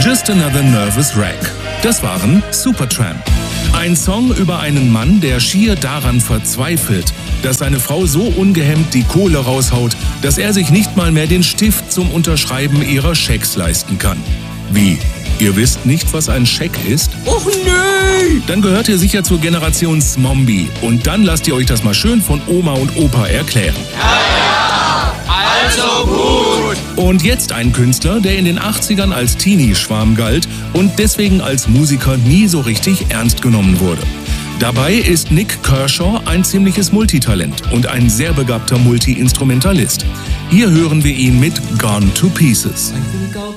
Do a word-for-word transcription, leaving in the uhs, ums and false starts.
Just Another Nervous Wreck. Das waren Supertramp. Ein Song über einen Mann, der schier daran verzweifelt, dass seine Frau so ungehemmt die Kohle raushaut, dass er sich nicht mal mehr den Stift zum Unterschreiben ihrer Schecks leisten kann. Wie? Ihr wisst nicht, was ein Scheck ist? Och nee! Dann gehört ihr sicher zur Generation Smombie. Und dann lasst ihr euch das mal schön von Oma und Opa erklären. Ja, ja, also gut! Und jetzt ein Künstler, der in den achtzigern als Teenie-Schwarm galt und deswegen als Musiker nie so richtig ernst genommen wurde. Dabei ist Nik Kershaw ein ziemliches Multitalent und ein sehr begabter Multi-Instrumentalist. Hier hören wir ihn mit Gone to Pieces.